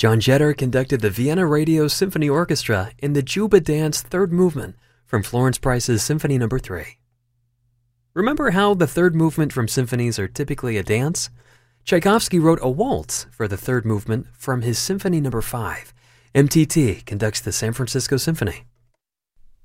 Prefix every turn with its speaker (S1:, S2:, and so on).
S1: John Jetter conducted the Vienna Radio Symphony Orchestra in the Juba Dance Third Movement from Florence Price's Symphony No. 3. Remember how the third movement from symphonies are typically a dance? Tchaikovsky wrote a waltz for the third movement from his Symphony No. 5. MTT conducts the San Francisco Symphony.